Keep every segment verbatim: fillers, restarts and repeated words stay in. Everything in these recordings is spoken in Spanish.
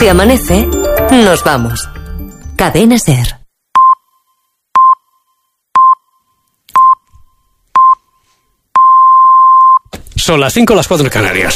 Si amanece, nos vamos. Cadena SER. Son las cinco, las cuatro en Canarias.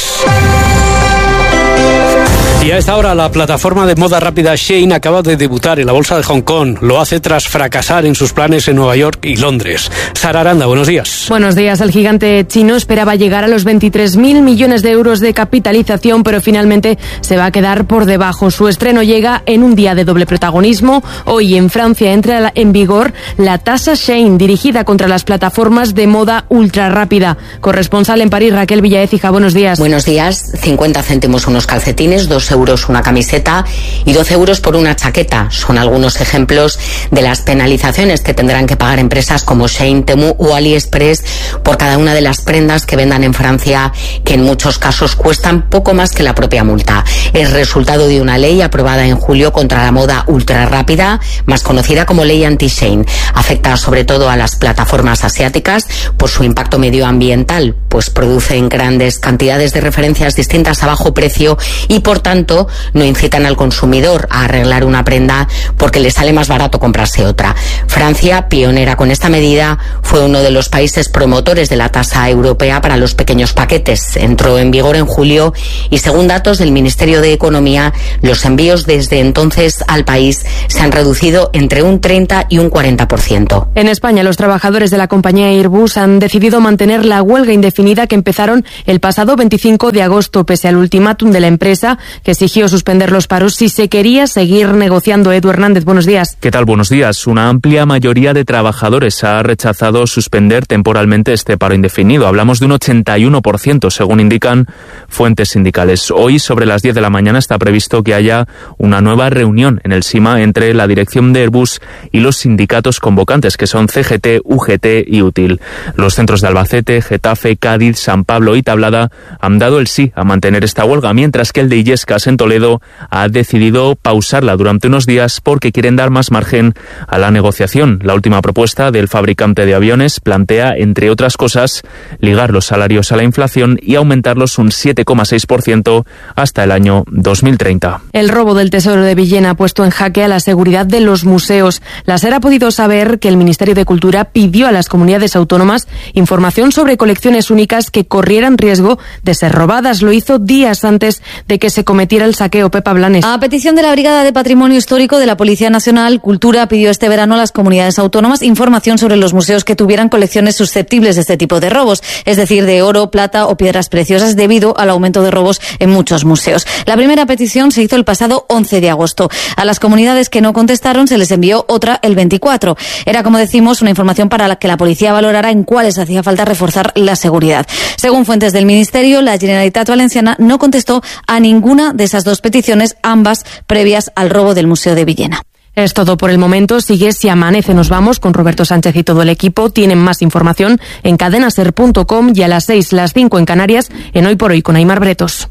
Y a esta hora la plataforma de moda rápida Shein acaba de debutar en la bolsa de Hong Kong. Lo hace tras fracasar en sus planes en Nueva York y Londres. Sara Aranda, buenos días. Buenos días. El gigante chino esperaba llegar a los veintitrés mil millones de euros de capitalización, pero finalmente se va a quedar por debajo. Su estreno llega en un día de doble protagonismo. Hoy en Francia entra en vigor la tasa Shein, dirigida contra las plataformas de moda ultra rápida. Corresponsal en París, Raquel Villaécija, buenos días. Buenos días. cincuenta céntimos unos calcetines, dos euros una camiseta y doce euros por una chaqueta. Son algunos ejemplos de las penalizaciones que tendrán que pagar empresas como Shein, Temu o AliExpress por cada una de las prendas que vendan en Francia, que en muchos casos cuestan poco más que la propia multa. Es resultado de una ley aprobada en julio contra la moda ultra rápida, más conocida como ley anti-Shein. Afecta sobre todo a las plataformas asiáticas por su impacto medioambiental, pues producen grandes cantidades de referencias distintas a bajo precio y por tanto no incitan al consumidor a arreglar una prenda porque le sale más barato comprarse otra. Francia, pionera con esta medida, fue uno de los países promotores de la tasa europea para los pequeños paquetes. Entró en vigor en julio y según datos del Ministerio de Economía, los envíos desde entonces al país se han reducido entre un treinta y un cuarenta por ciento. En España, los trabajadores de la compañía Airbus han decidido mantener la huelga indefinida que empezaron el pasado veinticinco de agosto, pese al ultimátum de la empresa que exigió suspender los paros si se quería seguir negociando. Edu Hernández, buenos días. ¿Qué tal? Buenos días. Una amplia mayoría de trabajadores ha rechazado suspender temporalmente este paro indefinido. Hablamos de un ochenta y uno por ciento, según indican fuentes sindicales. Hoy, sobre las diez de la mañana, está previsto que haya una nueva reunión en el SIMA entre la dirección de Airbus y los sindicatos convocantes, que son C G T, U G T y UTIL. Los centros de Albacete, Getafe, Cádiz, San Pablo y Tablada han dado el sí a mantener esta huelga, mientras que el de Illescas en Toledo ha decidido pausarla durante unos días porque quieren dar más margen a la negociación. La última propuesta del fabricante de aviones plantea, entre otras cosas, ligar los salarios a la inflación y aumentarlos un siete coma seis por ciento hasta el año dos mil treinta. El robo del Tesoro de Villena ha puesto en jaque a la seguridad de los museos. La SER ha podido saber que el Ministerio de Cultura pidió a las comunidades autónomas información sobre colecciones únicas que corrieran riesgo de ser robadas. Lo hizo días antes de que se cometiera el saqueo. Pepa Blanes. A petición de la Brigada de Patrimonio Histórico de la Policía Nacional, Cultura pidió este verano a las comunidades autónomas información sobre los museos que tuvieran colecciones susceptibles de este tipo de robos, es decir, de oro, plata o piedras preciosas, debido al aumento de robos en muchos museos. La primera petición se hizo el pasado once de agosto. A las comunidades que no contestaron se les envió otra el veinticuatro. Era, como decimos, una información para la que la policía valorara en cuáles hacía falta reforzar la seguridad. Según fuentes del Ministerio, la Generalitat Valenciana no contestó a ninguna de esas dos peticiones, ambas previas al robo del Museo de Villena. Es todo por el momento. Sigue Si Amanece. Nos vamos con Roberto Sánchez y todo el equipo. Tienen más información en cadenaser punto com y a las seis, las cinco en Canarias, en Hoy por Hoy con Aimar Bretos.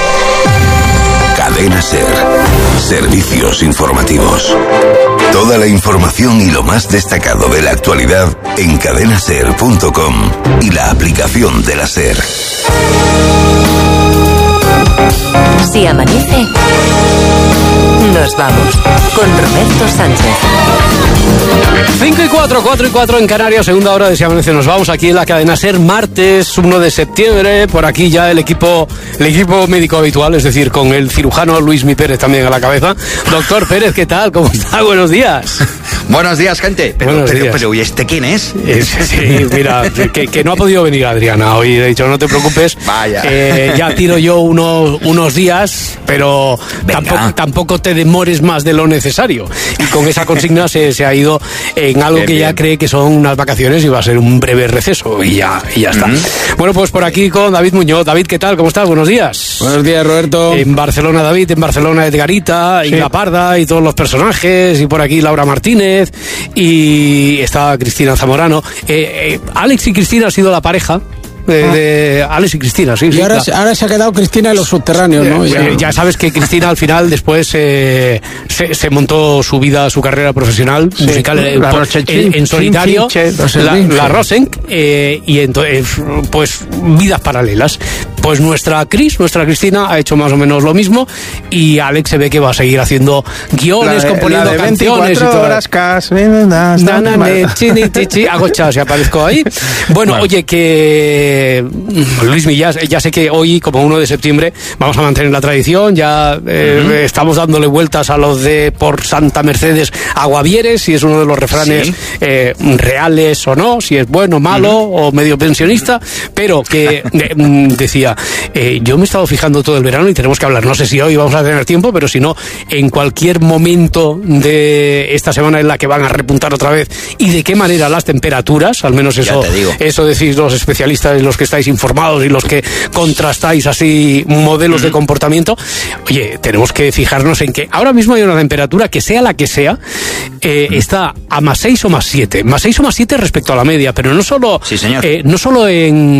Cadena SER. Servicios informativos. Toda la información y lo más destacado de la actualidad en cadenaser punto com y la aplicación de la SER. Si amanece, nos vamos con Roberto Sánchez. cinco y cuatro, cuatro y cuatro en Canarias, segunda hora de Si Amanece. Nos vamos aquí en la cadena SER, martes uno de septiembre. Por aquí ya el equipo el equipo médico habitual, es decir, con el cirujano Luismi Pérez también a la cabeza. Doctor Pérez, ¿qué tal? ¿Cómo está? Buenos días. Buenos días, gente. Pero, Buenos pero, días. pero, ¿y este quién es? Eh, sí, mira, que, que no ha podido venir Adriana hoy. He dicho, no te preocupes. Vaya. Eh, ya tiro yo unos, unos días, pero tampoco, tampoco te demores más de lo necesario. Y con esa consigna se, se ha ido en algo bien, que ya bien. cree que son unas vacaciones y va a ser un breve receso. Y ya, y ya está. Mm-hmm. Bueno, pues por aquí con David Muñoz. David, ¿qué tal? ¿Cómo estás? Buenos días. Buenos días, Roberto. En Barcelona, David. En Barcelona, Edgarita. Sí. Y La Parda y todos los personajes. Y por aquí Laura Martínez. Y está Cristina Zamorano. Eh, eh, Alex y Cristina han sido la pareja. De, de Alex y Cristina, sí. Y sí, ahora, claro. ahora se ha quedado Cristina en los subterráneos, ¿no? Eh, ya. Eh, ya sabes que Cristina al final después eh, se, se montó su vida, su carrera profesional, sí, musical, eh, la por, en, en solitario, la, la Rosen, eh, y entonces, pues, vidas paralelas. Pues nuestra Cris, nuestra Cristina, ha hecho más o menos lo mismo, y Alex se ve que va a seguir haciendo guiones, de, componiendo canciones y todo. Horas, cas, hago chas y aparezco ahí. Bueno, bueno. Oye, que Luis Millas, ya sé que hoy, como uno de septiembre, vamos a mantener la tradición, ya eh, uh-huh. estamos dándole vueltas a los de por Santa Mercedes Aguavieres, si es uno de los refranes sí. eh, reales o no, si es bueno, malo uh-huh. o medio pensionista, pero que eh, decía, eh, yo me he estado fijando todo el verano y tenemos que hablar, no sé si hoy vamos a tener tiempo, pero si no, en cualquier momento de esta semana en la que van a repuntar otra vez, y de qué manera las temperaturas, al menos eso, eso decís los especialistas, los que estáis informados y los que contrastáis así modelos uh-huh. de comportamiento. Oye, tenemos que fijarnos en que ahora mismo hay una temperatura que sea la que sea, eh, uh-huh. está a más seis o más siete, más seis o más siete respecto a la media, pero no solo, sí, señor. Eh, no solo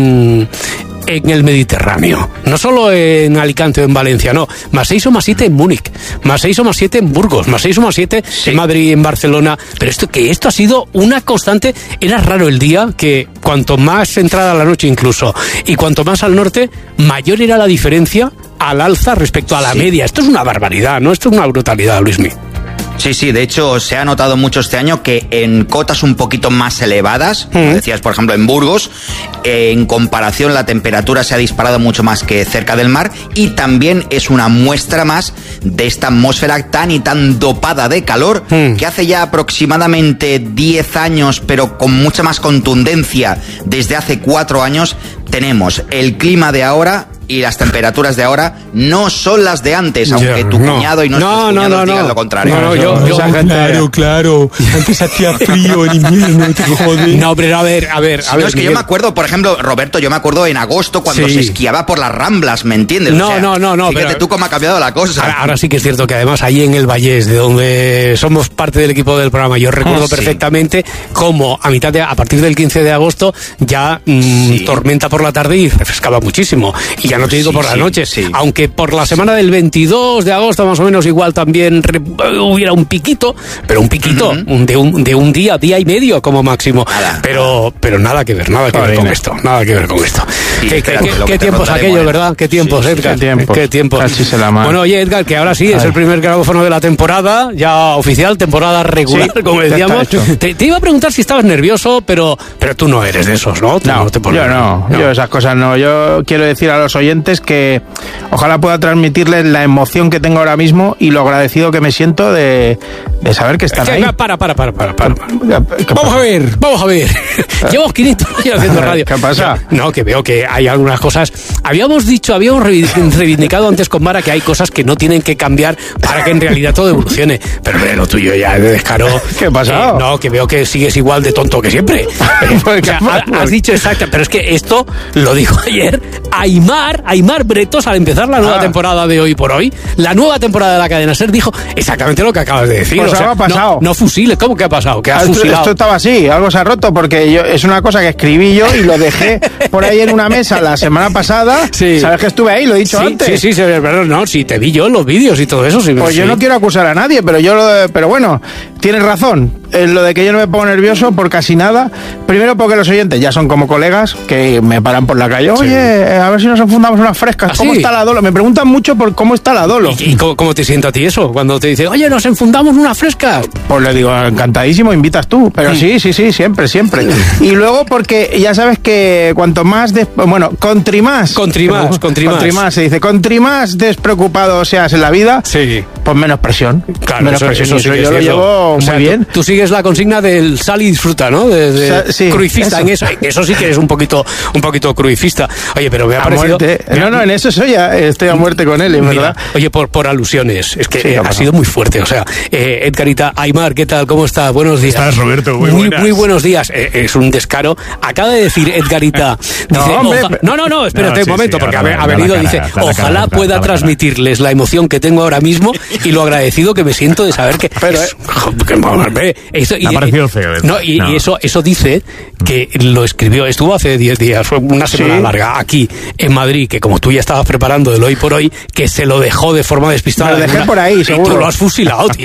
en en el Mediterráneo, no solo en Alicante o en Valencia, no, más seis o más siete en Múnich, más seis o más siete en Burgos, más seis o más siete sí. en Madrid, en Barcelona, pero esto que esto ha sido una constante. Era raro el día que cuanto más entrada la noche incluso, y cuanto más al norte, mayor era la diferencia al alza respecto a la sí. media. Esto es una barbaridad, ¿no? Esto es una brutalidad, Luismi. Sí, sí, de hecho se ha notado mucho este año que en cotas un poquito más elevadas, como uh-huh. decías, por ejemplo, en Burgos, eh, en comparación la temperatura se ha disparado mucho más que cerca del mar, y también es una muestra más de esta atmósfera tan y tan dopada de calor uh-huh. que hace ya aproximadamente diez años, pero con mucha más contundencia desde hace cuatro años, tenemos el clima de ahora y las temperaturas de ahora no son las de antes, aunque yeah, tu no. cuñado y nuestros no, cuñados no, no, digan no. lo contrario. No, no, yo, yo, yo, claro, claro. Antes hacía frío en invierno, te joder. No, pero a ver, a ver, a sí, ver. No, es que yo me acuerdo, por ejemplo, Roberto, yo me acuerdo en agosto cuando sí. se esquiaba por las Ramblas, ¿me entiendes? No, o sea, no, no, no. Fíjate pero, tú cómo ha cambiado la cosa. Ahora, ahora sí que es cierto que además ahí en el Vallés, de donde somos parte del equipo del programa, yo recuerdo oh, sí. perfectamente cómo a mitad de, a partir del quince de agosto ya mmm, sí. tormenta por la tarde y refrescaba muchísimo. Y ya no te digo sí, por la sí. noche. Sí. Aunque por la semana del veintidós de agosto más o menos igual también re, hubiera un piquito, pero un piquito uh-huh. de, un, de un día, día y medio como máximo. Nada, pero, nada. pero nada que ver, nada que ver con esto, nada que ver con esto. Sí, ¿Qué, qué, qué, qué tiempos aquellos, verdad? ¿Qué tiempos, sí, Edgar? Qué tiempos. ¿Qué tiempos? Bueno, oye, Edgar, que ahora sí es el primer grabófono de la temporada, ya oficial, temporada regular, sí, como decíamos. Te, te iba a preguntar si estabas nervioso, pero, pero tú no eres de esos, ¿no? No, no te yo no, no, yo esas cosas no. Yo quiero decir a los oyentes que ojalá pueda transmitirles la emoción que tengo ahora mismo y lo agradecido que me siento de, de saber que están ¿Qué, ahí. Para, para, para, para, para. Vamos a ver, vamos a ver. Llevamos quinientos años haciendo radio. ¿Qué pasa? No, que veo que hay algunas cosas. Habíamos dicho, habíamos reivindicado antes con Mara que hay cosas que no tienen que cambiar para que en realidad todo evolucione. Pero lo tuyo ya de descaro. ¿Qué ha pasado? Eh, no, que veo que sigues igual de tonto que siempre. O sea, has dicho exacto, pero es que esto lo dijo ayer Aimar, Aimar Bretos al empezar la nueva ah. temporada de Hoy por Hoy, la nueva temporada de la cadena SER, dijo exactamente lo que acabas de decir. Pues o sea, algo ha pasado. No, no fusiles, ¿cómo que ha pasado? ¿Que has esto, fusilado? Esto estaba así, algo se ha roto porque yo, es una cosa que escribí yo y lo dejé por ahí en una mesa la semana pasada. Sí. ¿Sabes que estuve ahí? Lo he dicho sí, antes. Sí, sí, pero no, sí, te vi yo en los vídeos y todo eso. Sí, pues sí. yo no quiero acusar a nadie, pero yo, lo, pero bueno, tienes razón. En lo de que yo no me pongo nervioso por casi nada. Primero porque los oyentes ya son como colegas que me paran por la calle. Oye, sí. a ver si nos enfundamos unas frescas. ¿Ah, ¿Cómo sí? está la Dolo? Me preguntan mucho por cómo está la Dolo. ¿Y, y cómo, cómo te sienta a ti eso? Cuando te dicen, oye, nos enfundamos unas frescas. Pues le digo, encantadísimo, invitas tú. Pero sí, sí, sí, siempre, siempre. Y luego porque ya sabes que cuanto más... Des... Bueno, contri más. Contri más, contri más. Contri más, se dice. Contri más despreocupado seas en la vida, sí. pues menos presión. Claro, menos eso, presión. Eso sí yo que lo es llevo o sea, muy bien. Tú, tú sigues la consigna del sal y disfruta, ¿no? De, de o sea, sí, cruifista eso. en eso. Eso sí que eres un poquito, un poquito cruifista. Oye, pero me ha a parecido... Muerte. No, no, en eso soy ya, estoy a muerte con él, en Mira, verdad. Oye, por, por alusiones. Es que sí, eh, ha sido muy fuerte. O sea, eh, Edgarita, Aimar, ¿qué tal? ¿Cómo estás? Buenos días. ¿Estás, Roberto? Muy, muy, muy buenos días. Eh, es un descaro. Acaba de decir Edgarita... no, dice, hombre, oja... no, no, no, espérate no, sí, un momento, sí, porque ahora, ha, ha venido y dice, cara, ojalá cara, pueda cara, transmitirles la emoción que tengo ahora mismo y lo agradecido que me siento de saber que... Pero, es, que, eso, y, me ha parecido feo. Eso. No, y, no. y eso, eso dice que lo escribió, estuvo hace diez días, fue una semana ¿sí? larga, aquí en Madrid, que como tú ya estabas preparando el Hoy por Hoy, que se lo dejó de forma despistada. Me lo dejé una, por ahí, y seguro. tú lo has fusilado, tío.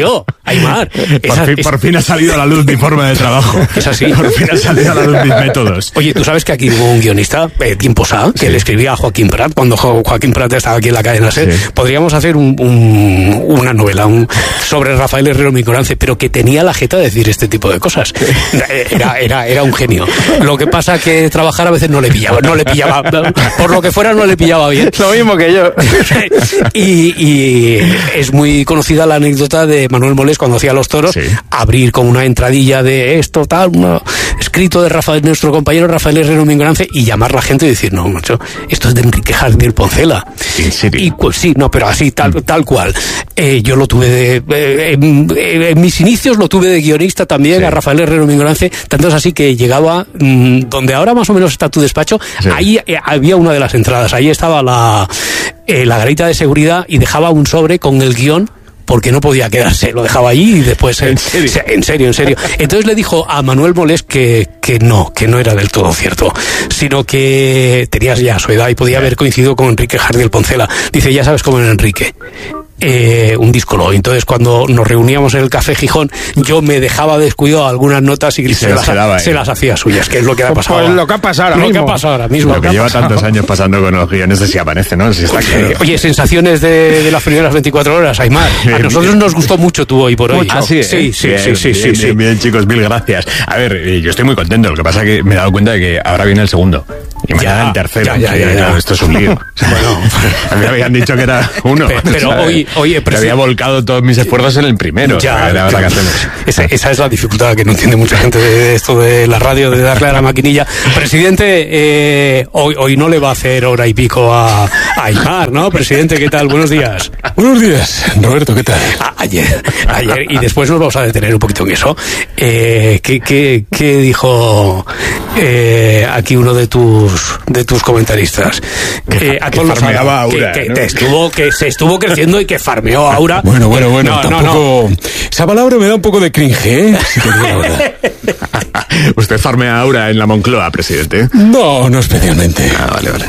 Aymar. Por, fin, es, por fin ha salido a la luz mi forma de trabajo. Es así. Por fin ha salido a la luz mis métodos. Oye, tú sabes que aquí hubo un guionista, eh, Kim Posada, que sí. le escribía a Joaquín Prat, cuando jo, Joaquín Prat estaba aquí en la cadena SER. Sí. Podríamos hacer un, un, una novela un, sobre Rafael Herrero Mingorance, pero que tenía la jeta de decir este tipo de cosas. Era, era, era un genio. Lo que pasa que trabajar a veces no le pillaba, no le pillaba, por lo que fuera no le pillaba bien. Lo mismo que yo. y, y es muy conocida la anécdota de Manuel Molés cuando hacía Los Toros, sí. abrir con una entradilla de esto, tal, un escrito de Rafael, nuestro compañero Rafael Herrero Mingorance, y llamar a la gente y decir, no, macho, esto es de Enrique Jardiel Poncela. ¿En serio? Y pues sí, no, pero así, tal, mm. tal cual. Eh, yo lo tuve de, eh, en, en mis inicios lo tuve de guionista también, sí. a Rafael Herrero Mingorance, tanto es así que llegaba, mmm, donde ahora más o menos está tu despacho, sí. ahí eh, había una de las entradas, ahí estaba la, eh, la garita de seguridad y dejaba un sobre con el guión, porque no podía quedarse, lo dejaba allí y después... ¿En serio? En, en serio, en serio. Entonces le dijo a Manuel Molés que, que no, que no era del todo cierto, sino que tenías ya su edad y podía haber coincidido con Enrique Jardiel Poncela. Dice, ya sabes cómo era Enrique. Eh, un díscolo. Entonces cuando nos reuníamos en el Café Gijón, yo me dejaba descuidado algunas notas y, y se, se, las, quedaba, se eh. las hacía suyas, que es lo que ha pasado. Pues lo que ha pasado ahora lo mismo. que ha pasado ahora mismo. Lo que, que lleva pasado. tantos años pasando con los guiones de Si Amanece, ¿no? Si está claro. eh, Oye, sensaciones de, de las primeras veinticuatro horas, Aymar. A nosotros nos gustó mucho tú hoy por hoy. Ah, sí, sí, sí, bien, sí, sí, bien, sí, bien, sí. Bien, bien, chicos, mil gracias. A ver, yo estoy muy contento. Lo que pasa es que me he dado cuenta de que ahora viene el segundo. Y mañana ya, el tercero. Ya, ya, ya, ya. Claro, esto es un lío. Bueno, a mí me habían dicho que era uno. Pero, pero o sea, hoy, oye, pero había volcado todos mis esfuerzos en el primero. Ya, o sea, ya, que hacemos. Esa, esa es la dificultad que no entiende mucha gente de esto de la radio, de darle a la maquinilla. Presidente, eh, hoy, hoy no le va a hacer hora y pico a, a Aymar, ¿no? Presidente, ¿qué tal? Buenos días. Buenos días, Roberto, ¿qué tal? A, ayer, ayer, y después nos vamos a detener un poquito en eso. Eh, ¿qué, qué, qué dijo eh, aquí uno de tus de tus comentaristas? Que, eh, a que farmeaba Aura, que, que, ¿no? te estuvo, que se estuvo creciendo y que farmeó Aura. Bueno, bueno, bueno, no, tampoco... No, no. Esa palabra me da un poco de cringe, ¿eh? Si te digo la verdad. ¿Usted farmea Aura en la Moncloa, presidente? No, no especialmente. Ah, vale, vale.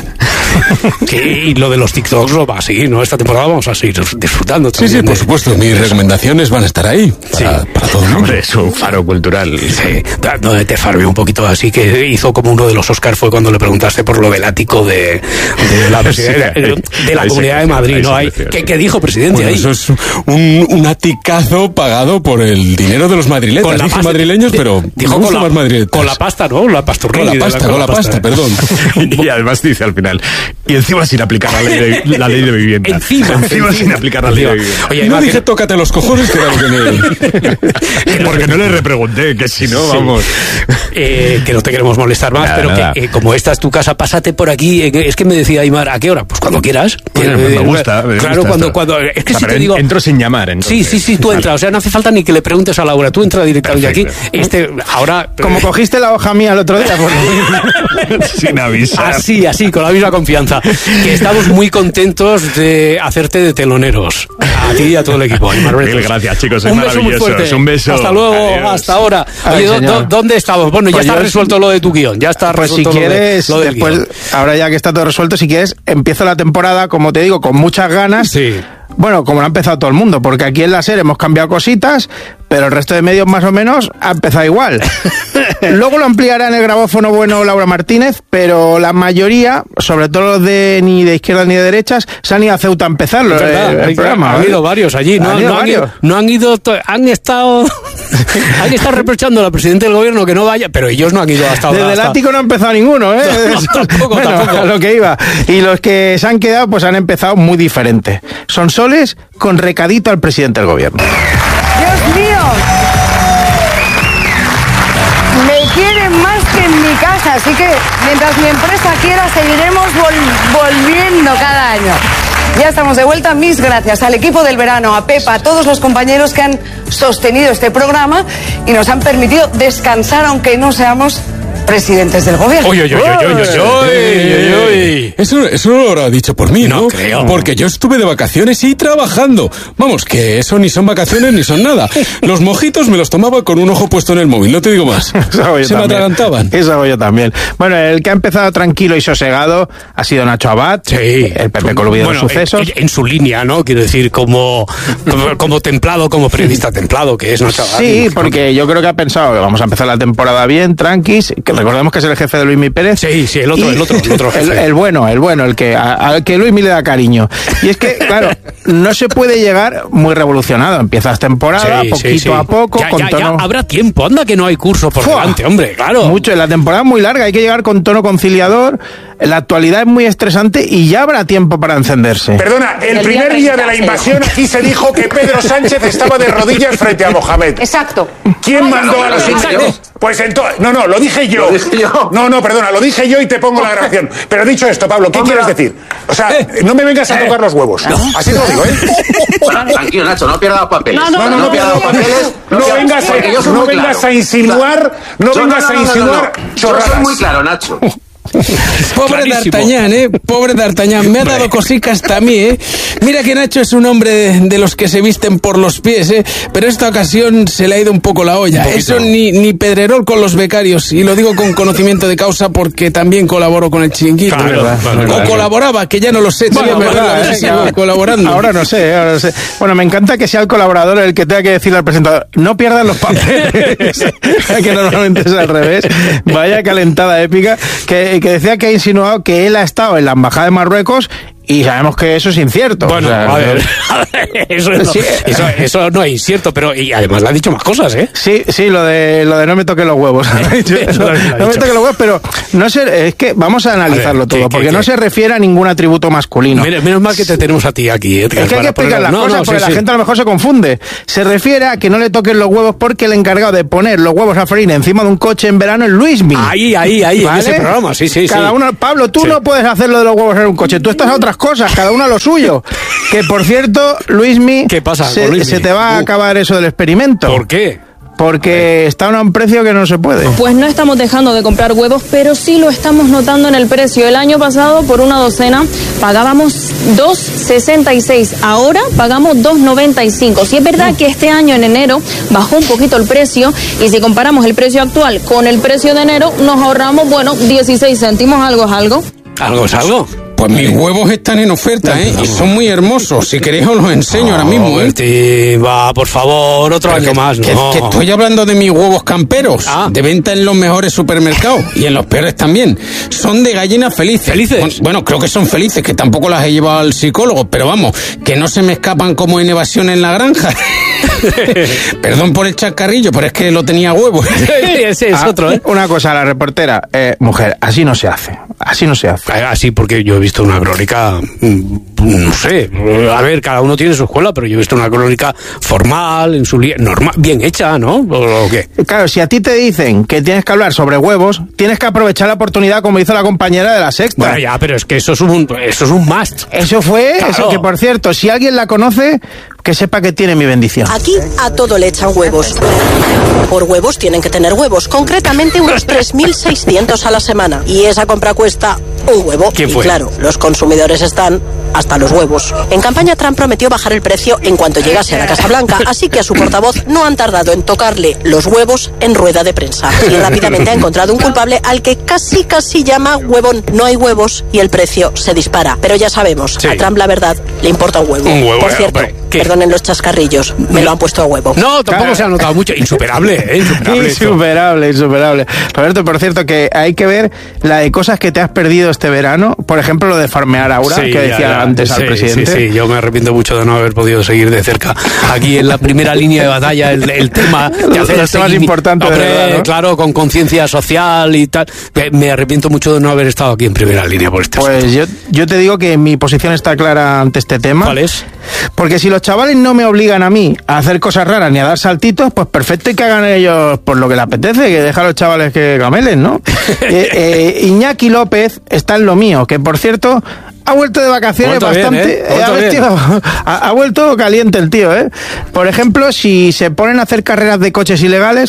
Sí, y lo de los TikToks lo va a seguir, ¿no? Esta temporada vamos a seguir disfrutando también. Sí, sí, por de... supuesto. Mis recomendaciones van a estar ahí para, sí. para todo el mundo. Hombre, es un faro cultural. Sí, donde te farmeó un poquito así, que hizo como uno de los Oscars fue cuando le preguntaste por lo del ático de, de la, sí, de, de la ahí Comunidad de Madrid, ¿no? Hay, ¿qué, ¿Qué dijo, presidente? Bueno, ahí? Eso es un, un aticazo pagado por el dinero de los madrileños. Dije pasta, madrileños, de, pero dijo con la, más madriletas. Con la pasta, ¿no? La pasturri. Con la pasta, con la pasta, perdón. Y además dice al final, y encima sin aplicar la ley de, la ley de vivienda. Encima, encima, encima sin aplicar la ley de vivienda. Oye, no dije que... tócate los cojones, que era lo que me... Porque no le repregunté, que si no, sí. vamos... Eh, que no te queremos molestar más, nada, pero nada. que eh, como esta es tu casa, pásate por aquí. Eh, es que me decía Aymar, ¿a qué hora? Pues cuando quieras. Bueno, eh, me gusta. Me claro, gusta cuando, esto. cuando... Es que o sea, si te digo... Entro sin llamar, entonces. Sí, sí, sí, tú vale. entras. O sea, no hace falta ni que le preguntes a Laura. Tú entra directamente aquí. Este, ahora... Como cogiste la hoja mía el otro día. Pues... sin avisar. Así, así, con la misma confianza. Que estamos muy contentos de hacerte de teloneros. A ti y a todo el equipo. Mil gracias, chicos. Un beso muy fuerte. Un beso. Hasta luego, Adiós. hasta ahora. Ay, Oye, ¿dó, ¿dónde estamos? Bueno, ya pues está yo... resuelto lo de tu guión. Ya está pues resuelto si quieres, lo, de, lo del después, guión. Ahora ya que está todo resuelto, si quieres, empiezo la temporada, como te digo, con muchas ganas. Sí. Bueno, como lo ha empezado todo el mundo, porque aquí en la SER hemos cambiado cositas, pero el resto de medios más o menos ha empezado igual. Luego lo ampliará en el grabófono bueno Laura Martínez, pero la mayoría, sobre todo los de ni de izquierdas ni de derechas, se han ido a Ceuta a empezarlo. Verdad, el, el programa. Ha habido varios allí, no han, ido no, varios. Han, ido, no han ido, han estado, han estado reprochando al presidente del gobierno que no vaya, pero ellos no han ido hasta ahora. Desde el ático no ha empezado ninguno, ¿eh? No, tampoco, bueno, tampoco. A lo que iba. Y los que se han quedado, pues han empezado muy diferente. Son soles con recadito al presidente del gobierno. Dios mío, me quieren más que en mi casa, así que mientras mi empresa quiera seguiremos vol- volviendo cada año. Ya estamos de vuelta, mis gracias al equipo del verano, a Pepa, a todos los compañeros que han sostenido este programa y nos han permitido descansar aunque no seamos presidentes del gobierno. Uy, uy, uy, uy, uy, uy, uy, uy. Eso, eso no lo habrá dicho por mí, ¿no? No creo. Porque yo estuve de vacaciones y trabajando. Vamos, que eso ni son vacaciones ni son nada. Los mojitos me los tomaba con un ojo puesto en el móvil, no te digo más. Se me atragantaban. Eso hago yo también. Bueno, el que ha empezado tranquilo y sosegado ha sido Nacho Abad. Sí. El Pepe Colubido bueno, de Sucesos. En, en su línea, ¿no? Quiero decir, como, como, como templado, como periodista templado, que es Nacho Abad. Sí, porque yo creo que ha pensado que vamos a empezar la temporada bien, tranquis, que recordemos que es el jefe de Luismi Pérez. Sí, sí, el otro, el otro, el otro jefe. El, el bueno, el bueno, el que, al que Luismi le da cariño. Y es que, claro, no se puede llegar muy revolucionado. Empiezas temporada, sí, poquito sí, sí. a poco, ya, con ya, tono... ya habrá tiempo, anda que no hay curso por ¡Fua! delante, hombre, claro. Mucho, la temporada es muy larga, hay que llegar con tono conciliador, la actualidad es muy estresante y ya habrá tiempo para encenderse. Perdona, el, el primer día de la invasión aquí se dijo que Pedro Sánchez estaba de rodillas frente a Mohamed. Exacto. ¿Quién mandó a los ingleses? Pues entonces, no, no, lo dije yo. ¿Lo dije yo? No, no, perdona, lo dije yo y te pongo la grabación. Pero dicho esto, Pablo, ¿qué Póngala. quieres decir? O sea, no me vengas a tocar los huevos. No. Así te lo digo, ¿eh? Tranquilo, Nacho, no pierdas los papeles. No, no, no, no, pierdas los papeles. No, no vengas, porque yo a, soy no muy vengas claro. a insinuar, no Yo- vengas no, no, a no, no, insinuar no, no. chorradas. Yo soy muy claro, Nacho. Pobre Clarísimo. D'Artagnan, ¿eh? Pobre D'Artagnan. Me ha dado cosicas hasta a mí, ¿eh? Mira que Nacho es un hombre de, de los que se visten por los pies, ¿eh? Pero esta ocasión se le ha ido un poco la olla. Eso ni, ni Pedrerol con los becarios. Y lo digo con conocimiento de causa porque también colaboro con el Chiringuito. Claro, ¿verdad? claro, o claro. colaboraba, que ya no lo sé. Bueno, Sería mejor verdad, a ver eh, si que sigo ahora- colaborando. Ahora no sé, ahora no sé. Bueno, me encanta que sea el colaborador el que tenga que decirle al presentador, no pierdas los papeles, que normalmente es al revés. Vaya calentada épica, que, que decía que ha insinuado que él ha estado en la embajada de Marruecos y sabemos que eso es incierto. Bueno, O sea, a ver, a ver, eso, no, Sí. eso, eso no es incierto, pero y además le han dicho más cosas, ¿eh? Sí, sí, lo de lo de no me toque los huevos. Eso no, también lo ha no me dicho. toque los huevos, pero no sé, es que vamos a analizarlo A ver, ¿qué, todo, qué, porque qué? no se refiere a ningún atributo masculino. Menos, menos mal que te tenemos a ti aquí, Edgar. Es que hay que para explicar poner- las no, cosas no, porque sí, la sí. gente a lo mejor se confunde. Se refiere a que no le toquen los huevos porque el encargado de poner los huevos a freír encima de un coche en verano es Luismi. Ahí, ahí, ahí, en ¿Vale? ese programa, sí, sí, Cada sí. uno, Pablo, tú Sí. no puedes hacer lo de los huevos en un coche. Tú estás a otras cosas, cada uno a lo suyo. Que por cierto, Luismi, ¿Qué pasa se, con Luismi? se te va a Uh. acabar eso del experimento. ¿Por qué? Porque está a un precio que no se puede. Pues no estamos dejando de comprar huevos, pero sí lo estamos notando en el precio. El año pasado por una docena pagábamos dos sesenta y seis, ahora pagamos dos noventa y cinco. Sí es verdad que este año en enero bajó un poquito el precio y si comparamos el precio actual con el precio de enero nos ahorramos, bueno, dieciséis céntimos, algo es algo. ¿Algo es algo? Pues mis huevos están en oferta, ¿eh? Y son muy hermosos. Si queréis os los enseño ahora mismo, ¿eh? Berti, va, por favor, otro Pero año que, más, que- no. que estoy hablando de mis huevos camperos, Ah. de venta en los mejores supermercados y en los peores también. Son de gallinas felices. ¿Felices? Bueno, bueno, creo que son felices, que tampoco las he llevado al psicólogo, pero vamos, que no se me escapan como en evasión en la granja. Perdón por el chascarrillo, pero es que lo tenía a huevo. Ese es Ah, otro, ¿eh? Una cosa, la reportera, eh, mujer, así no se hace. Así no se hace. Así, porque yo he visto una crónica, mm, no sé, a ver, cada uno tiene su escuela, pero yo he visto una crónica formal, en su li- normal, bien hecha, ¿no? ¿O, o qué? Claro, si a ti te dicen que tienes que hablar sobre huevos, tienes que aprovechar la oportunidad como hizo la compañera de la sexta. Bueno, ya, pero es que eso es un, eso es un must. Eso fue, Claro. eso que por cierto, si alguien la conoce, que sepa que tiene mi bendición. Aquí a todo le echan huevos. Por huevos tienen que tener huevos, concretamente unos tres mil seiscientos a la semana. Y esa compra cuesta un huevo. ¿Quién y fue? claro, los consumidores están hasta los huevos. En campaña Trump prometió bajar el precio en cuanto llegase a la Casa Blanca, así que a su portavoz no han tardado en tocarle los huevos en rueda de prensa. Y rápidamente ha encontrado un culpable al que casi casi llama huevón. No hay huevos y el precio se dispara. Pero ya sabemos, Sí. a Trump la verdad le importa un huevo. Un huevo, Por eh, cierto, hombre, ¿qué? perdonen los chascarrillos, me lo han puesto a huevo. No, tampoco se ha notado mucho. Insuperable, ¿eh? Insuperable. esto. Insuperable, insuperable. Roberto, por cierto, que hay que ver la de cosas que te has perdido este verano. Por ejemplo, lo de farmear Aura, Sí, que decía ya, ya. antes Sí, al presidente. Sí, sí, yo me arrepiento mucho de no haber podido seguir de cerca aquí en la primera línea de batalla el, el tema de Los hacer el temas seguimi- importantes de Hombre, verdad, ¿no? claro, con conciencia social y tal. Me, me arrepiento mucho de no haber estado aquí en primera línea por este Pues yo, yo te digo que mi posición está clara ante este tema. ¿Cuál es? Porque si los chavales no me obligan a mí a hacer cosas raras ni a dar saltitos, pues perfecto, y que hagan ellos por lo que les apetece, que deja a los chavales que camelen, ¿no? eh, eh, Iñaki López está en lo mío, que por cierto ha vuelto de vacaciones Vuelto bien, bastante. ¿eh? eh, Vuelto ha, bien. vestido- ha- ha vuelto caliente el tío, ¿eh? Por ejemplo, si se ponen a hacer carreras de coches ilegales,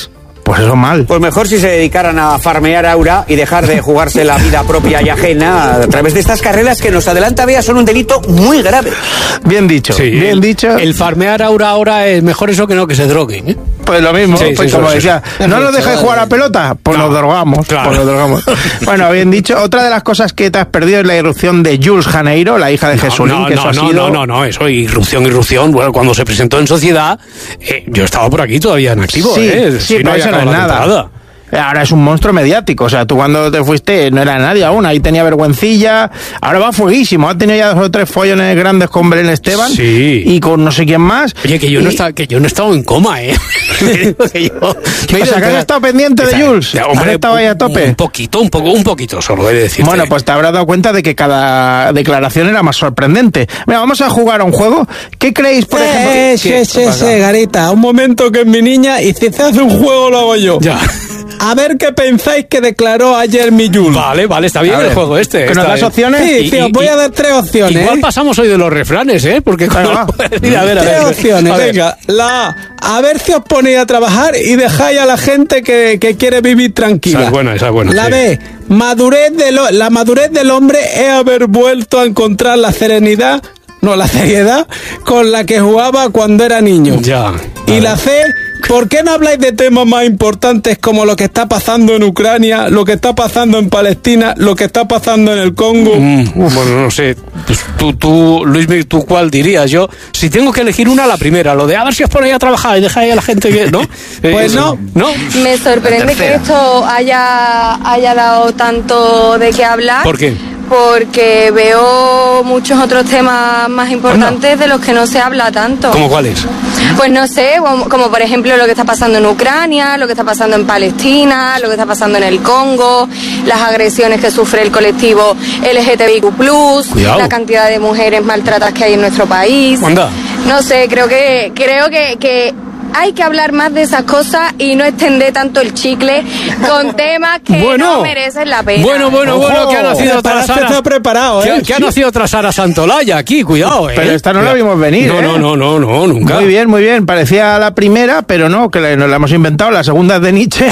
pues eso mal. Pues mejor si se dedicaran a farmear aura y dejar de jugarse la vida propia y ajena a través de estas carreras que nos adelanta Bea son un delito muy grave. Bien dicho, sí, bien el, dicho. El farmear aura ahora es mejor eso que no que se droguen, ¿eh? Pues lo mismo, sí, pues sí, como sí, decía, sí. ¿no nos dejáis jugar a pelota? Pues no, nos drogamos, claro. pues nos drogamos. Bueno, bien dicho, otra de las cosas que te has perdido es la irrupción de Jules Janeiro, la hija de no, Jesulín, no, que no, eso ha no, sido... no, no, no, eso, irrupción, irrupción, bueno, cuando se presentó en Sociedad, eh, yo estaba por aquí todavía en activo, sí, ¿eh? Sí, si no, eso no es nada. Temporada. Ahora es un monstruo mediático, o sea, tú cuando te fuiste no era nadie aún, ahí tenía vergüencilla, ahora va fueguísimo, ha tenido ya dos o tres follones grandes con Belén Esteban sí. y con no sé quién más. Oye, que yo, y... no está, que yo no he estado en coma, ¿eh? que yo, o sea, que has estado pendiente de Jules, hombre, has estado ahí a tope. Un poquito, un poco, un poquito solo, he de decirte. Bueno, pues te habrás dado cuenta de que cada declaración era más sorprendente. Mira, vamos a jugar a un juego. ¿Qué creéis, por eh, ejemplo? Eh, sí, sí, sí, Garita, un momento que es mi niña y si se hace un juego lo hago yo. Ya. A ver qué pensáis que declaró ayer mi Jules. Vale, vale, está bien el juego este. ¿Que nos das opciones? Sí, sí, os voy a dar tres opciones. Igual pasamos hoy de los refranes, ¿eh? Porque con claro, el... a ver, a ver. Tres opciones, a ver. venga. La A, a ver si os ponéis a trabajar y dejáis a la gente que, que quiere vivir tranquila. Esa es buena, esa es buena. La sí. B, madurez de lo, la madurez del hombre es haber vuelto a encontrar la serenidad, no, la seriedad con la que jugaba cuando era niño. Ya. Y la C, ¿por qué no habláis de temas más importantes como lo que está pasando en Ucrania, lo que está pasando en Palestina, lo que está pasando en el Congo? Mm, bueno, no sé. Pues tú, tú, Luis, ¿tú cuál dirías? Yo, si tengo que elegir una, la primera. Lo de a ver si os ponéis a trabajar y dejáis a la gente que... ¿No? Pues eh, no. ¿No? Me sorprende que esto haya, haya dado tanto de qué hablar. ¿Por qué? Porque veo muchos otros temas más importantes Anda. de los que no se habla tanto. ¿Cómo cuáles? Pues no sé, como, como por ejemplo lo que está pasando en Ucrania, lo que está pasando en Palestina, lo que está pasando en el Congo, las agresiones que sufre el colectivo L G T B I Q plus, Cuidado. La cantidad de mujeres maltratadas que hay en nuestro país. Anda. No sé, creo que creo que, que hay que hablar más de esas cosas y no extender tanto el chicle con temas que bueno, no merecen la pena. Bueno, bueno, Ojo, bueno, que ha nacido otra Sara. Está preparado, ¿eh? Que, que ha nacido otra Sara Santolaya aquí, cuidado, ¿eh? Pero esta no la vimos venir, No, ¿eh? no, no, no, no, nunca. Muy bien, muy bien. Parecía la primera, pero no, que nos la hemos inventado. La segunda es de Nietzsche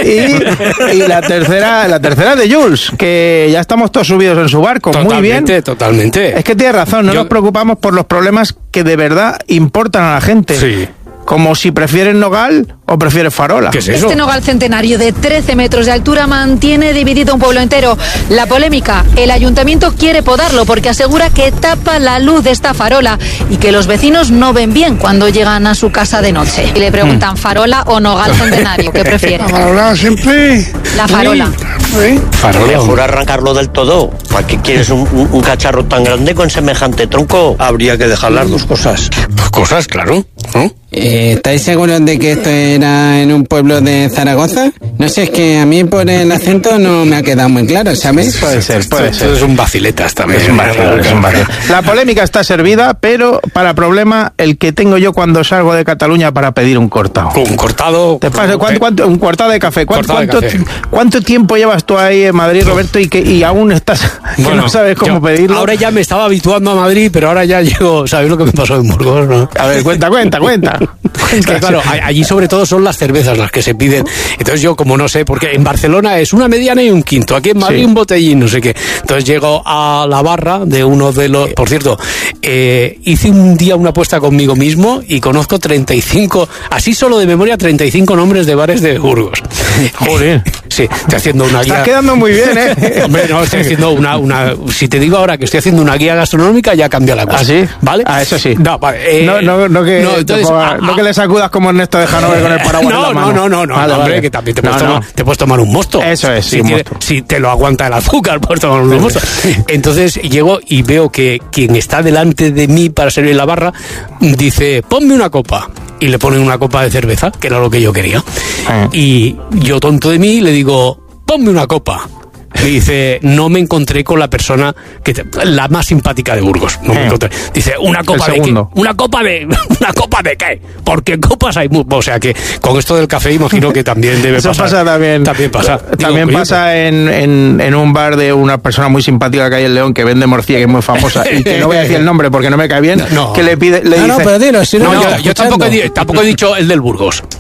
y, y la tercera la tercera es de Jules, que ya estamos todos subidos en su barco. Totalmente, muy bien. Totalmente. Es que tienes razón, no Yo... nos preocupamos por los problemas que de verdad importan a la gente. Sí. Como si prefieres nogal o prefieres farola. ¿Qué es eso? Este nogal centenario de trece metros de altura mantiene dividido un pueblo entero. La polémica, el ayuntamiento quiere podarlo porque asegura que tapa la luz de esta farola y que los vecinos no ven bien cuando llegan a su casa de noche. Y le preguntan, ¿farola o nogal centenario? ¿Qué prefiere? La farola siempre. La farola. Sí. Farola. Mejor arrancarlo del todo. ¿Para qué quieres un, un, un cacharro tan grande con semejante tronco? Habría que dejar las dos cosas. Pues cosas, claro, ¿no? Eh, ¿Estáis seguros de que esto era en un pueblo de Zaragoza? No sé, es que a mí por el acento no me ha quedado muy claro, ¿sabes? Puede ser, puede ser. Es un vaciletas también. Es un vacilón, es un vacilón. La polémica está servida, pero para problema el que tengo yo cuando salgo de Cataluña para pedir un cortado. Un cortado. ¿Te pasa? ¿Cuánto, cuánto, un cortado de café. ¿Cuánto, Cortado de cuánto, café. ¿Cuánto tiempo llevas tú ahí en Madrid, Roberto, y que y aún estás que Bueno, no sabes cómo yo pedirlo? Ahora ya me estaba habituando a Madrid, pero ahora ya llego. ¿Sabes lo que me pasó en Burgos, no? A ver, cuenta, cuenta, cuenta. Es que claro, allí sobre todo son las cervezas las que se piden. Entonces yo como no sé, porque en Barcelona es una mediana y un quinto, aquí en Madrid Sí. un botellín, no sé qué. Entonces llego a la barra de uno de los... Por cierto, eh, hice un día una apuesta conmigo mismo y conozco treinta y cinco, así solo de memoria, treinta y cinco nombres de bares de Burgos. Joder. Sí, estoy haciendo una guía... Estás quedando muy bien, ¿eh? Hombre, no, estoy haciendo una, una... Si te digo ahora que estoy haciendo una guía gastronómica, ya cambia la cosa. ¿Ah, sí? ¿Vale? Ah, eso sí. No, vale, eh, no, no, no que, no, entonces, te ponga- ah, no que le sacudas como Ernesto de Hanover con el paraguas en no, la mano. no, no, no, Vale, no, hombre, vale. que también te No, puedes, no. tomar, te puedes tomar un mosto. Eso es, sí, si, un tiene- mosto. si te lo aguanta el azúcar, puedes tomar un mosto. Entonces llego y veo que quien está delante de mí para servir la barra dice, ponme una copa. Y le ponen una copa de cerveza, que era lo que yo quería. Ah. Y yo, tonto de mí, le digo, ponme una copa. Me dice, no me encontré con la persona que te- la más simpática de Burgos. No me Eh. encontré. Dice, ¿una copa El de qué? segundo. ¿Una copa de una copa de qué? Porque copas hay mu- O sea que con esto del café imagino que también debe Eso pasar. pasa también. También pasa. Digo, También coño, pasa en, en, en un bar de una persona muy simpática que hay en León que vende morcilla, que es muy famosa, y que no voy a decir el nombre porque no me cae bien, No. que le pide, le No, dice... no, pero dilo, si no, No, me yo, está yo tampoco, he, escuchando. di- tampoco he dicho el del Burgos.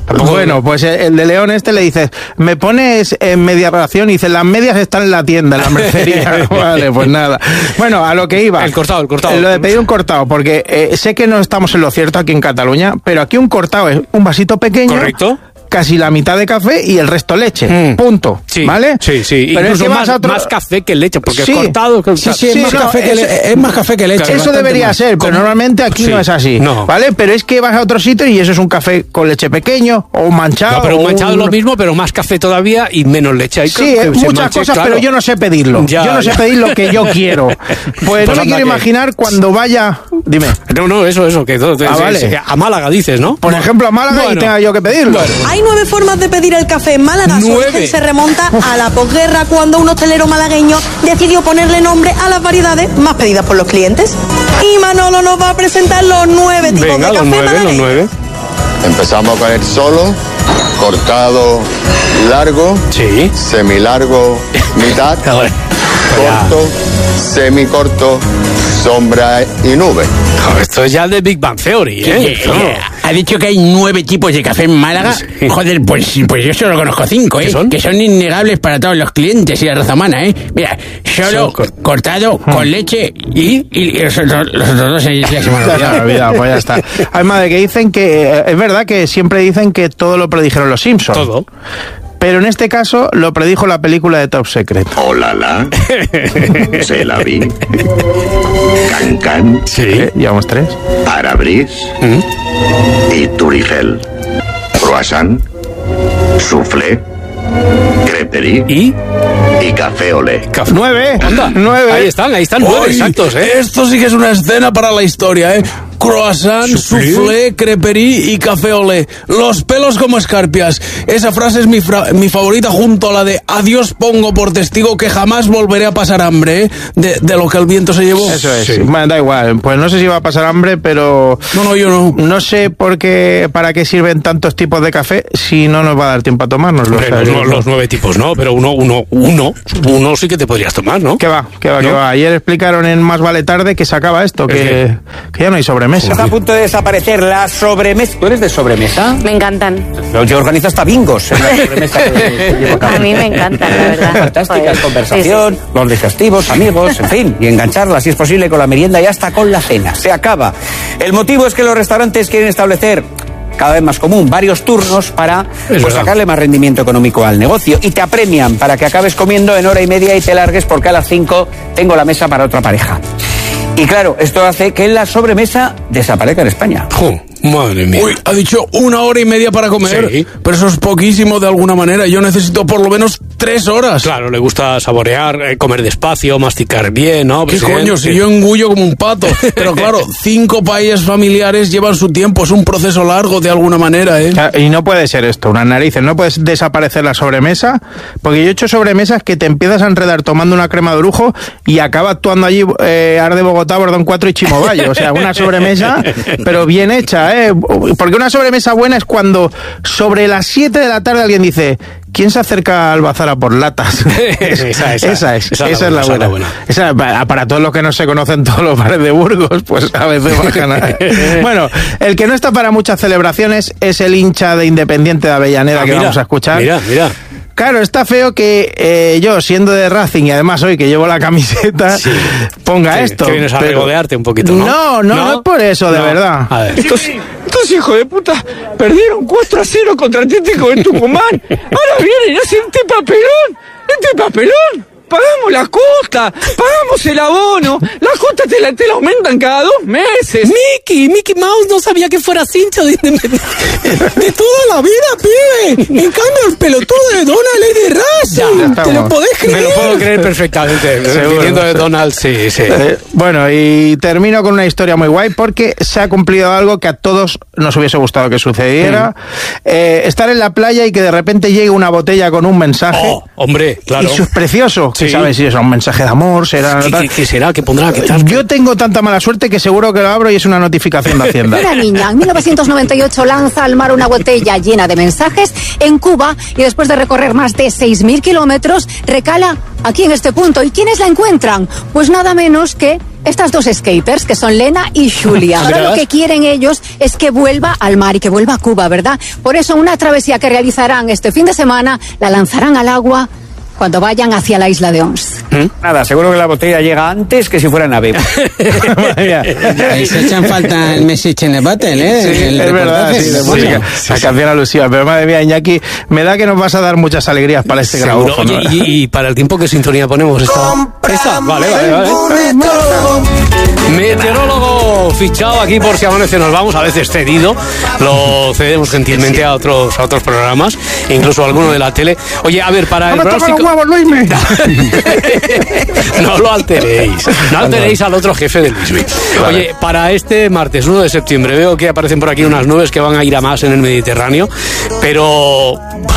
Bueno, pues el de León este le dices, me pones en media ración y dice, las medias están en la tienda, en la mercería. Vale, pues nada. Bueno, a lo que iba. El cortado, el cortado. Lo de pedir un cortado, porque eh, sé que no estamos en lo cierto aquí en Cataluña, pero aquí un cortado es un vasito pequeño. Correcto. Casi la mitad de café y el resto leche. Mm. Punto. Sí, ¿vale? Sí, sí. Pero incluso es que más, otro... más café que leche, porque sí. es cortado. Sí, sí, es, sí, más, no, café que es, le... es más café que leche. Eso debería más. ser, pero ¿Cómo? normalmente aquí sí. no es así. No. ¿Vale? Pero es que vas a otro sitio y eso es un café con leche pequeño o un manchado. No, pero un manchado un... es lo mismo, pero más café todavía y menos leche. Hay sí, que muchas manche, cosas, claro. pero yo no sé pedirlo. Ya, yo no ya. sé pedir lo que yo quiero. Pues, pues no me quiero que... imaginar cuando vaya... Dime. No, no, eso, eso. que todo, ah, vale. A Málaga dices, ¿no? Por ejemplo, a Málaga bueno. y tenga yo que pedirlo. Bueno. Hay nueve formas de pedir el café en Málaga. Su origen se remonta a la posguerra, cuando un hostelero malagueño decidió ponerle nombre a las variedades más pedidas por los clientes. Y Manolo nos va a presentar los nueve tipos Venga, de café los nueve, malagueño. Los nueve. Empezamos con el solo, cortado, largo, sí. semilargo, mitad, corto, semicorto, sombra y nube. Joder, esto es ya de Big Bang Theory, ¿eh? No. Ha dicho que hay nueve tipos de café en Málaga. Sí. Joder, pues, pues yo solo conozco cinco, ¿eh? ¿Son? Que son innegables para todos los clientes y la raza humana, ¿eh? Mira, solo, cor cortado, hmm. con leche y, y, y los, otros, los otros dos ya se me han olvidado. olvidado. Pues ya está. Además de que dicen que, es verdad que siempre dicen que todo lo predijeron los Simpsons. Todo. Pero en este caso lo predijo la película de Top Secret. Hola, la. Se la vi. Can Can. Sí. ¿Eh? Llevamos tres. Parabris. ¿Mm? Y Turigel. Croissant. Soufflé. Creperie. ¿Y? Y café olé. Café. Nueve. Anda. Nueve. Ahí están, ahí están nueve exactos, ¿eh? Esto sí que es una escena para la historia, ¿eh? Croissant, soufflé, soufflé creperie y café olé. Los pelos como escarpias. Esa frase es mi, mi favorita, junto a la de adiós pongo por testigo que jamás volveré a pasar hambre, ¿eh? De, de lo que el viento se llevó. Eso es. Sí. Bueno, da igual. Pues no sé si va a pasar hambre, pero... No, no, yo no. No sé por qué, para qué sirven tantos tipos de café si no nos va a dar tiempo a tomárnoslo. Hombre, los, los, los nueve tipos no, pero uno, uno, uno, uno sí que te podrías tomar, ¿no? ¿Qué va? ¿Qué va? ¿No? ¿Qué va? Ayer explicaron en Más Vale Tarde que se acaba esto, que, que ya no hay sobremesa. Está a punto de desaparecer la sobremesa. ¿Tú eres de sobremesa? Me encantan. Yo organizo hasta bingos en la sobremesa que, que llevo a cabo. A mí me encantan, la verdad. Fantástica Joder. conversación, sí, sí, sí. Los digestivos, amigos, en fin, y engancharla si es posible con la merienda y hasta con la cena. Se acaba. El motivo es que los restaurantes quieren establecer, cada vez más común, varios turnos para pues, sacarle más rendimiento económico al negocio, y te apremian para que acabes comiendo en hora y media y te largues porque a las cinco tengo la mesa para otra pareja. Y claro, esto hace que la sobremesa desaparezca en España. Oh, madre mía. Uy, ha dicho una hora y media para comer. Sí. Pero eso es poquísimo de alguna manera. Yo necesito por lo menos tres horas. Claro, le gusta saborear, eh, comer despacio, masticar bien, ¿no? ¿Qué coño? Si yo engullo como un pato. Pero claro, cinco paellas familiares llevan su tiempo. Es un proceso largo de alguna manera, ¿eh? Y no puede ser esto, unas narices. No puedes desaparecer la sobremesa, porque yo he hecho sobremesas que te empiezas a enredar tomando una crema de orujo y acaba actuando allí eh, Arde Bogotá, Bordón cuatro y Chimobayo. O sea, una sobremesa, pero bien hecha, ¿eh? Porque una sobremesa buena es cuando sobre las siete de la tarde alguien dice: ¿quién se acerca al bazar a por latas? esa, esa, esa es, esa, esa es la buena. buena. Esa, para todos los que no se conocen todos los bares de Burgos, pues a veces bajan a... Bueno, el que no está para muchas celebraciones es el hincha de Independiente de Avellaneda, ah, que mira, vamos a escuchar. Mira, mira. Claro, está feo que eh, yo, siendo de Racing y además hoy que llevo la camiseta, sí, ponga sí, esto. Que vienes a pero... regodearte un poquito, ¿no? No, no, no, no es por eso, de no. verdad. A ver. Estos, estos hijos de puta perdieron cuatro a cero contra Atlético de Tucumán. Ahora vienen y hacen este papelón. Este papelón. Pagamos la cuota, pagamos el abono, la cuota te la, te la aumentan cada dos meses. Mickey, Mickey Mouse no sabía que fuera hincha de Independiente. De toda la vida, pibe. En cambio, el pelotudo de Donald es de Racing. ¿Te lo podés creer? Me lo puedo creer perfectamente. Viniendo de Donald, sí, sí. Eh, bueno, y termino con una historia muy guay porque se ha cumplido algo que a todos nos hubiese gustado que sucediera. Mm. Eh, estar en la playa y que de repente llegue una botella con un mensaje. Oh, hombre, claro. Y eso es precioso. Sí. ¿Sabes si es un mensaje de amor? Será, ¿Qué, qué, ¿Qué será? ¿Qué pondrá? ¿Qué tal? Yo tengo tanta mala suerte que seguro que lo abro y es una notificación de Hacienda. Una niña en mil novecientos noventa y ocho lanza al mar una botella llena de mensajes en Cuba y después de recorrer más de seis mil kilómetros recala aquí en este punto. ¿Y quiénes la encuentran? Pues nada menos que estas dos skaters, que son Lena y Julia. Ahora lo que quieren ellos es que vuelva al mar y que vuelva a Cuba, ¿verdad? Por eso una travesía que realizarán este fin de semana la lanzarán al agua cuando vayan hacia la isla de Ons. ¿Mm? Nada, seguro que la botella llega antes que si fuera nave. Ahí se echan falta el Message in a Bottle, ¿eh? Sí, el es verdad, sí, de música. Sí, la sí. canción alusiva. Pero madre mía, Iñaki, me da que nos vas a dar muchas alegrías para este grabófono. Oye, y, y para el tiempo, ¿qué sintonía ponemos? Esta, esta. Vale, vale, vale. Meteorólogo fichado aquí por Si Amanece Nos Vamos, a veces cedido. Lo cedemos gentilmente a otros, a otros programas, incluso a alguno de la tele. Oye, a ver, para no el pronóstico... Huevos, Luismi. No lo alteréis. No alteréis al otro jefe de Luismi. Vale. Oye, para este martes uno de septiembre veo que aparecen por aquí unas nubes que van a ir a más en el Mediterráneo, pero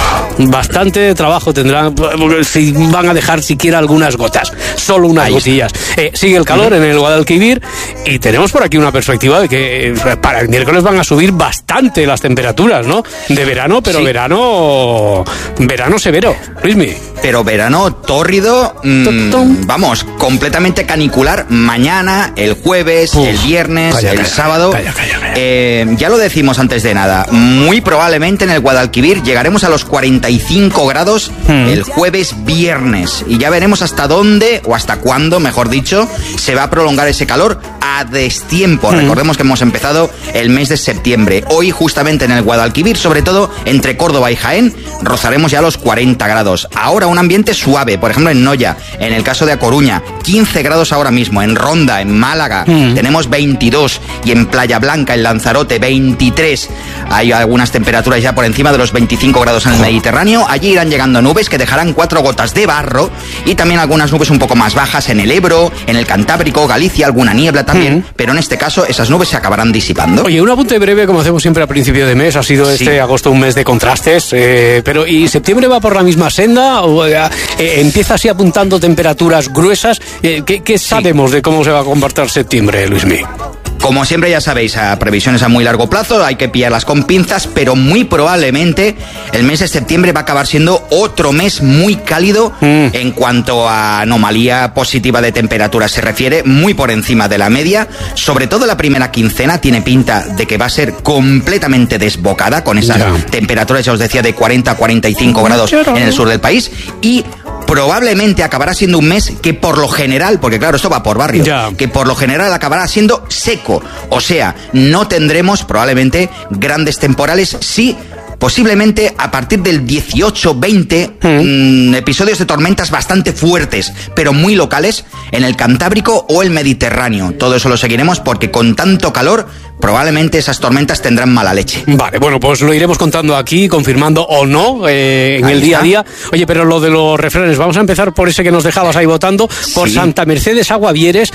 bastante trabajo tendrán si van a dejar siquiera algunas gotas, solo unas Ahí gotillas. Eh, sigue el calor en el Guadalquivir y tenemos por aquí una perspectiva de que para el miércoles van a subir bastante las temperaturas, ¿no? De verano, pero sí. verano verano severo, Luismi. Pero verano tórrido, mmm, vamos, completamente canicular mañana, el jueves, Uf, el viernes, calla, el calla, sábado. Calla, calla, calla. Eh, ya lo decimos antes de nada, muy probablemente en el Guadalquivir llegaremos a los cuarenta y cinco grados mm. el jueves viernes. Y ya veremos hasta dónde, o hasta cuándo, mejor dicho, se va a prolongar ese calor a destiempo. Mm. Recordemos que hemos empezado el mes de septiembre. Hoy, justamente en el Guadalquivir, sobre todo entre Córdoba y Jaén, rozaremos ya los cuarenta grados. Ahora un ambiente suave, por ejemplo en Noya, en el caso de A Coruña, quince grados ahora mismo, en Ronda, en Málaga, mm. tenemos veintidós, y en Playa Blanca, en Lanzarote, veintitrés. Hay algunas temperaturas ya por encima de los veinticinco grados en el Mediterráneo. Allí irán llegando nubes que dejarán cuatro gotas de barro y también algunas nubes un poco más bajas en el Ebro, en el Cantábrico, Galicia, alguna niebla también, mm. pero en este caso esas nubes se acabarán disipando. Oye, un apunte breve, como hacemos siempre a principio de mes, ha sido sí. este agosto un mes de contrastes, eh, pero ¿y septiembre va por la misma senda? ¿O eh, empieza así apuntando temperaturas gruesas? Eh, ¿qué, qué sabemos sí. de cómo se va a comportar septiembre, Luismi? Como siempre, ya sabéis, a previsiones a muy largo plazo, hay que pillarlas con pinzas, pero muy probablemente el mes de septiembre va a acabar siendo otro mes muy cálido mm. en cuanto a anomalía positiva de temperatura se refiere, muy por encima de la media. Sobre todo la primera quincena tiene pinta de que va a ser completamente desbocada, con esas yeah. temperaturas, ya os decía, de cuarenta a cuarenta y cinco grados en el sur del país, y probablemente acabará siendo un mes que por lo general, porque claro, esto va por barrio, yeah. que por lo general acabará siendo seco. O sea, no tendremos probablemente grandes temporales, sí, posiblemente a partir del dieciocho veinte, mm. mmm, episodios de tormentas bastante fuertes, pero muy locales, en el Cantábrico o el Mediterráneo. Todo eso lo seguiremos porque con tanto calor probablemente esas tormentas tendrán mala leche. Vale, bueno, pues lo iremos contando aquí, confirmando o no eh, en ahí el día está. a día. Oye, pero lo de los refranes, vamos a empezar por ese que nos dejabas ahí votando, por sí. Santa Mercedes Aguavieres,